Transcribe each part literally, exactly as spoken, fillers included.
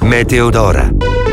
Meteodora.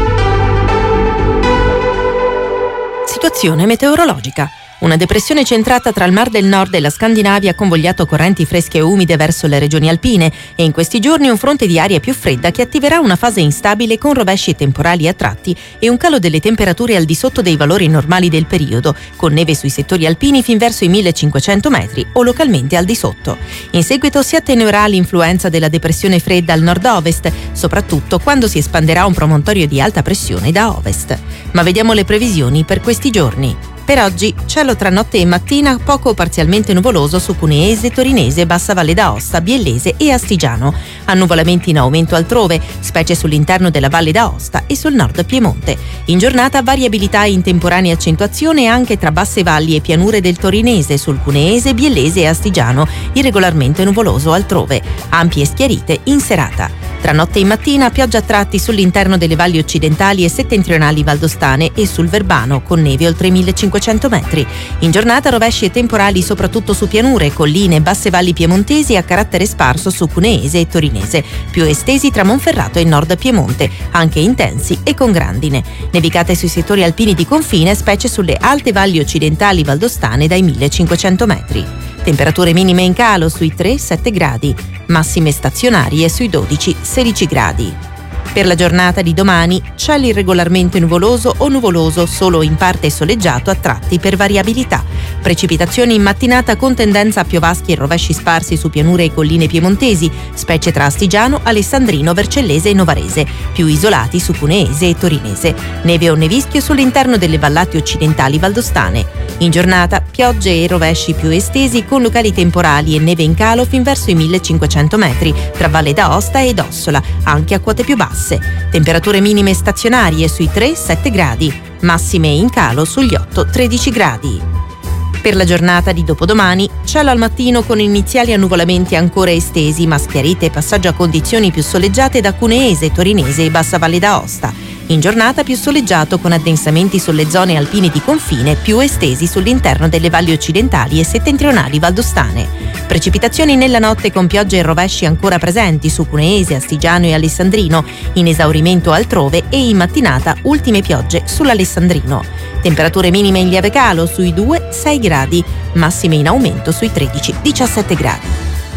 Situazione meteorologica. Una depressione centrata tra il Mar del Nord e la Scandinavia ha convogliato correnti fresche e umide verso le regioni alpine e in questi giorni un fronte di aria più fredda che attiverà una fase instabile con rovesci e temporali a tratti e un calo delle temperature al di sotto dei valori normali del periodo, con neve sui settori alpini fin verso i millecinquecento metri o localmente al di sotto. In seguito si attenuerà l'influenza della depressione fredda al nord-ovest, soprattutto quando si espanderà un promontorio di alta pressione da ovest. Ma vediamo le previsioni per questi giorni. Per oggi, cielo tra notte e mattina poco o parzialmente nuvoloso su Cuneese, Torinese, Bassa Valle d'Aosta, Biellese e Astigiano. Annuvolamenti in aumento altrove, specie sull'interno della Valle d'Aosta e sul nord Piemonte. In giornata variabilità in temporanea accentuazione anche tra basse valli e pianure del Torinese, sul Cuneese, Biellese e Astigiano, irregolarmente nuvoloso altrove. Ampie schiarite in serata. Tra notte e mattina pioggia a tratti sull'interno delle valli occidentali e settentrionali valdostane e sul Verbano, con neve oltre i millecinquecento metri. In giornata rovesci e temporali soprattutto su pianure, colline e basse valli piemontesi a carattere sparso su Cuneese e Torinese, più estesi tra Monferrato e Nord Piemonte, anche intensi e con grandine. Nevicate sui settori alpini di confine, specie sulle alte valli occidentali valdostane dai millecinquecento metri. Temperature minime in calo sui tre sette gradi, massime stazionarie sui dodici sedici gradi. Per la giornata di domani, cielo irregolarmente nuvoloso o nuvoloso solo in parte soleggiato a tratti per variabilità. Precipitazioni in mattinata con tendenza a piovaschi e rovesci sparsi su pianure e colline piemontesi, specie tra Astigiano, Alessandrino, Vercellese e Novarese, più isolati su Cuneese e Torinese. Neve o nevischio sull'interno delle vallate occidentali valdostane. In giornata, piogge e rovesci più estesi con locali temporali e neve in calo fin verso i millecinquecento metri, tra Valle d'Aosta ed Ossola, anche a quote più basse. Temperature minime stazionarie sui tre sette gradi, massime in calo sugli otto tredici gradi. Per la giornata di dopodomani, cielo al mattino con iniziali annuvolamenti ancora estesi, ma schiarite e passaggio a condizioni più soleggiate da Cuneese, Torinese e Bassa Valle d'Aosta. In giornata più soleggiato con addensamenti sulle zone alpine di confine più estesi sull'interno delle valli occidentali e settentrionali valdostane. Precipitazioni nella notte con piogge e rovesci ancora presenti su Cuneese, Astigiano e Alessandrino, in esaurimento altrove e in mattinata ultime piogge sull'Alessandrino. Temperature minime in lieve calo sui due sei gradi, massime in aumento sui tredici diciassette gradi.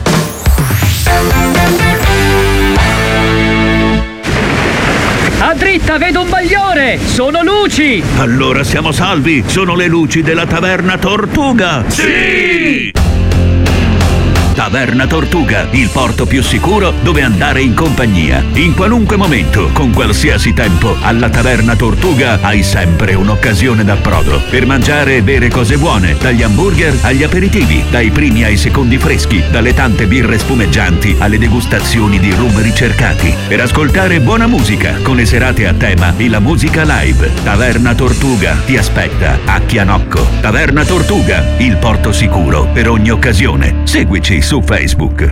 A dritta vedo un bagliore! Sono luci! Allora siamo salvi! Sono le luci della Taverna Tortuga! Sì! Taverna Tortuga, il porto più sicuro dove andare in compagnia. In qualunque momento, con qualsiasi tempo, alla Taverna Tortuga hai sempre un'occasione d'approdo per mangiare e bere cose buone, dagli hamburger agli aperitivi, dai primi ai secondi freschi, dalle tante birre spumeggianti alle degustazioni di rum ricercati, per ascoltare buona musica con le serate a tema e la musica live. Taverna Tortuga ti aspetta a Chianocco. Taverna Tortuga, il porto sicuro per ogni occasione. Seguici su Facebook.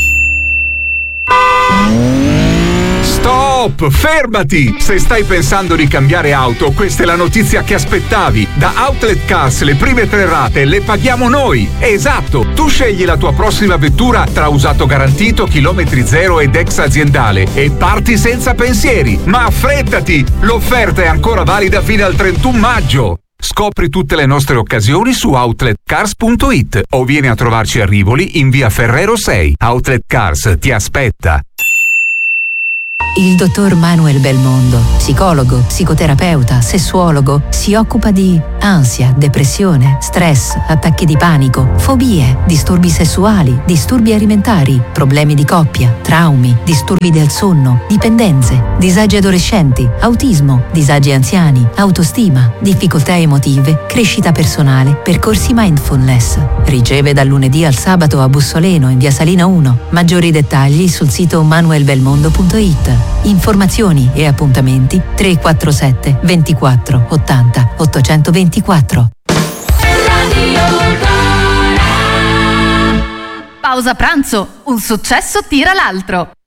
Stop! Fermati! Se stai pensando di cambiare auto, questa è la notizia che aspettavi. Da Outlet Cars le prime tre rate le paghiamo noi. Esatto! Tu scegli la tua prossima vettura tra usato garantito, chilometri zero ed ex aziendale e parti senza pensieri. Ma affrettati! L'offerta è ancora valida fino al trentuno maggio. Scopri tutte le nostre occasioni su outlet cars punto it o vieni a trovarci a Rivoli in via Ferrero sei. Outlet Cars ti aspetta. Il dottor Manuel Belmondo, psicologo, psicoterapeuta, sessuologo, si occupa di ansia, depressione, stress, attacchi di panico, fobie, disturbi sessuali, disturbi alimentari, problemi di coppia, traumi, disturbi del sonno, dipendenze, disagi adolescenti, autismo, disagi anziani, autostima, difficoltà emotive, crescita personale, percorsi mindfulness. Riceve dal lunedì al sabato a Bussoleno in via Salina uno. Maggiori dettagli sul sito manuel belmondo punto it. Informazioni e appuntamenti tre quattro sette ventiquattro ottanta ottocentoventiquattro. Radio Dora. Pausa pranzo, un successo tira l'altro.